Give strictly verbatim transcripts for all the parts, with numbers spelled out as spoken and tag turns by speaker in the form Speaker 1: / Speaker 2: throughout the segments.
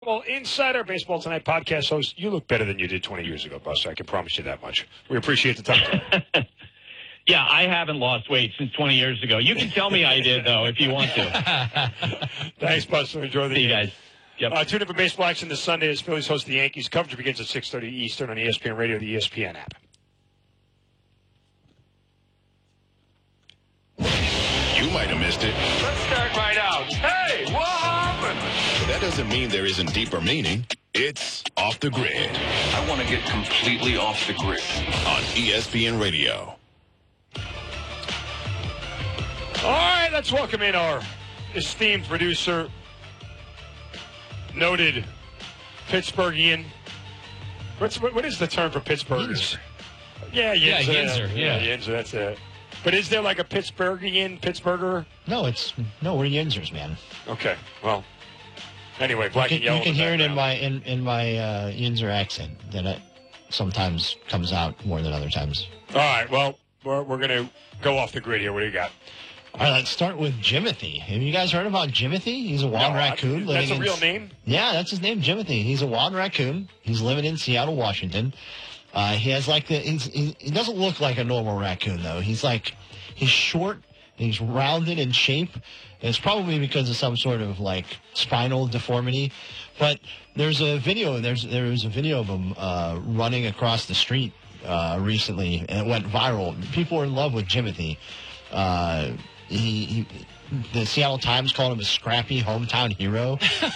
Speaker 1: Well, inside our Baseball Tonight podcast host, you look better than you did twenty years ago, Buster. I can promise you that much. We appreciate the time.
Speaker 2: Yeah, I haven't lost weight since twenty years ago. You can tell me I did, though, if you want to.
Speaker 1: Thanks, Buster. Enjoy the
Speaker 2: See you
Speaker 1: game.
Speaker 2: guys. Yep.
Speaker 1: Uh, tune in for baseball action this Sunday as Phillies host the Yankees. Coverage begins at six thirty Eastern on E S P N Radio, the E S P N app.
Speaker 3: You might have missed it.
Speaker 1: Let's start right out. Hey, what happened?
Speaker 3: But that doesn't mean there isn't deeper meaning. It's Off the Grid
Speaker 4: I want to get completely off the grid.
Speaker 3: on E S P N Radio.
Speaker 1: All right, let's welcome in our esteemed producer, noted Pittsburghian. What's what, what is the term for Pittsburghers? Yeah,
Speaker 5: Yeah,
Speaker 1: Yinzer.
Speaker 5: Yinzer, yeah.
Speaker 1: Yinzer, that's it. But is there like a Pittsburghian Pittsburgher?
Speaker 6: No, it's no. We're Yinzers, man.
Speaker 1: Okay, well, anyway, black
Speaker 6: You
Speaker 1: and
Speaker 6: can,
Speaker 1: yellow.
Speaker 6: you can
Speaker 1: in the
Speaker 6: hear it in
Speaker 1: background.
Speaker 6: my in in my uh, Yinzer accent that it sometimes comes out more than other times.
Speaker 1: All right, well, we're, we're going to go off the grid here. What do you got?
Speaker 6: All right, let's start with Jimothy. Have you guys heard about Jimothy? He's a wild
Speaker 1: No,
Speaker 6: raccoon.
Speaker 1: That's
Speaker 6: living
Speaker 1: a real
Speaker 6: in,
Speaker 1: name?
Speaker 6: Yeah, that's his name, Jimothy. He's a wild raccoon. He's living in Seattle, Washington. Uh, he has like the. He's, he, he doesn't look like a normal raccoon though. He's like he's short. He's rounded in shape. And it's probably because of some sort of like spinal deformity. But there's a video. There's there was a video of him uh, running across the street uh, recently, and it went viral. People are in love with Jimothy. Uh, he, he, the Seattle Times called him a scrappy hometown hero.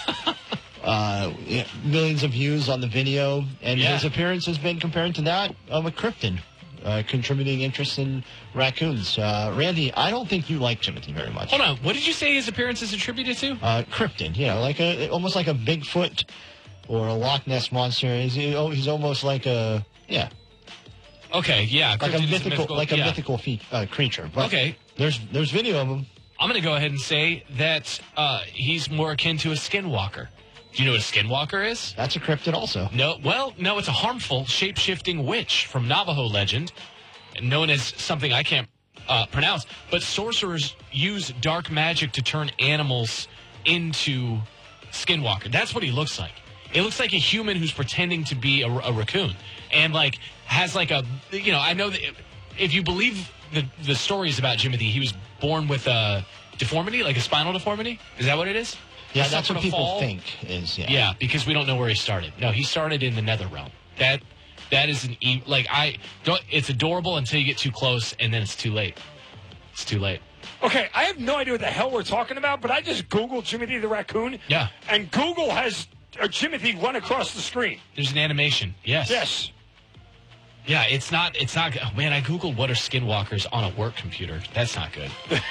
Speaker 6: uh, yeah, millions of views on the video, and
Speaker 5: Yeah.
Speaker 6: his appearance has been compared to that of a Krypton. Uh, contributing interest in raccoons. Uh, Randy, I don't think you like Jimothy very much.
Speaker 5: Hold on. What did you say his appearance is attributed to?
Speaker 6: Uh, Krypton, you know, like a almost like a Bigfoot or a Loch Ness monster. He's, he's almost like a yeah,
Speaker 5: Okay, yeah.
Speaker 6: like a
Speaker 5: Krypton is
Speaker 6: mythical, like a
Speaker 5: yeah.
Speaker 6: mythical fe- uh, creature. But
Speaker 5: Okay.
Speaker 6: there's there's video of him.
Speaker 5: I'm going to go ahead and say that uh, he's more akin to a skinwalker. Do you know what a skinwalker is?
Speaker 6: That's a cryptid also.
Speaker 5: No. Well, no, it's a harmful, shape-shifting witch from Navajo legend, known as something I can't uh, pronounce. But sorcerers use dark magic to turn animals into skinwalker. That's what he looks like. It looks like a human who's pretending to be a, a raccoon, and like has like a you know. I know that if you believe the the stories about Jimothy, he was born with a deformity, like a spinal deformity. Is that what it is?
Speaker 6: Yeah,
Speaker 5: He
Speaker 6: that's
Speaker 5: suffered
Speaker 6: what
Speaker 5: a
Speaker 6: people
Speaker 5: fall?
Speaker 6: think is yeah.
Speaker 5: Yeah, because we don't know where he started. No, he started in the nether realm. That that is an e- like I don't. It's adorable until you get too close, and then it's too late. It's too late.
Speaker 1: Okay, I have no idea what the hell we're talking about, but I just Googled Jimothy the raccoon.
Speaker 5: Yeah.
Speaker 1: And Google has uh, Jimothy run across the screen.
Speaker 5: There's an animation. Yes.
Speaker 1: Yes.
Speaker 5: Yeah, it's not. It's not. Oh, man, I googled what are skinwalkers on a work computer. That's not good.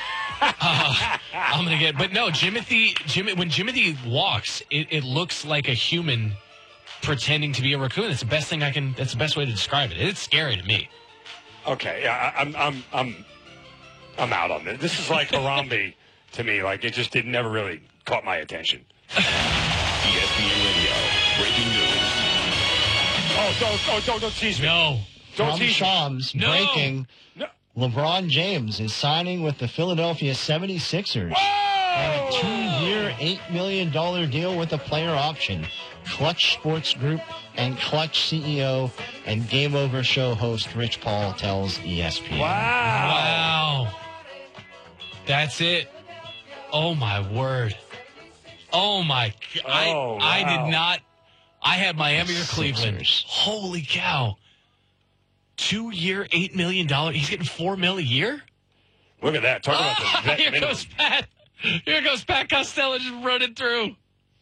Speaker 5: uh, I'm gonna get. But no, Jimothy. Jim, when Jimothy walks, it, it looks like a human pretending to be a raccoon. It's the best thing I can. That's the best way to describe it. It's scary to me.
Speaker 1: Okay, yeah, I, I'm, I'm, I'm, I'm out on this. This is like Harambe to me. Like it just did never really caught my attention.
Speaker 3: E S P N Radio. Breaking news.
Speaker 1: Oh, don't, oh, don't, don't tease me.
Speaker 5: No.
Speaker 1: Don't
Speaker 6: From
Speaker 1: tease me.
Speaker 6: Shams,
Speaker 5: No.
Speaker 6: breaking,
Speaker 1: No.
Speaker 6: LeBron James is signing with the Philadelphia seventy-sixers.
Speaker 1: Whoa!
Speaker 6: A two-year, eight million dollars deal with a player option. Clutch Sports Group and Clutch C E O and Game Over show host Rich Paul tells E S P N.
Speaker 1: Wow.
Speaker 5: Wow. That's it. Oh, my word. Oh, my. g- I,
Speaker 1: Oh,
Speaker 5: I
Speaker 1: wow.
Speaker 5: did not. I had Miami or Cleveland.
Speaker 6: Sixers.
Speaker 5: Holy cow. Two year, eight million dollars. He's getting four mil a year?
Speaker 1: Look at that. Talk about
Speaker 5: Ah,
Speaker 1: the vet
Speaker 5: here
Speaker 1: minimum.
Speaker 5: goes Pat. Here goes Pat Costello just running through.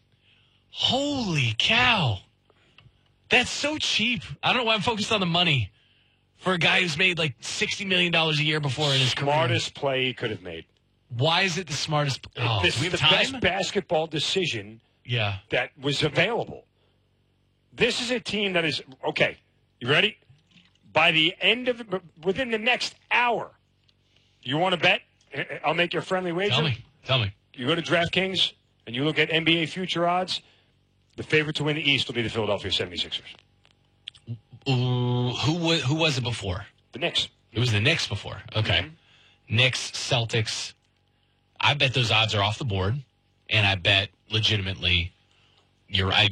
Speaker 5: Holy cow. That's so cheap. I don't know why I'm focused on the money for a guy who's made like sixty million dollars a year before in his career.
Speaker 1: Smartest play he could have made.
Speaker 5: Why is it the smartest? Oh,
Speaker 1: this
Speaker 5: do we
Speaker 1: is the
Speaker 5: have time?
Speaker 1: best basketball decision
Speaker 5: Yeah.
Speaker 1: that was available. This is a team that is okay. You ready? By the end of within the next hour, you want to bet? I'll make your friendly wager.
Speaker 5: Tell me. Tell me.
Speaker 1: You go to DraftKings and you look at N B A future odds. The favorite to win the East will be the Philadelphia seventy-sixers.
Speaker 5: Ooh, who was who was it before?
Speaker 1: The Knicks.
Speaker 5: It was the Knicks before. Okay. Knicks, Celtics. I bet those odds are off the board, and I bet legitimately you're I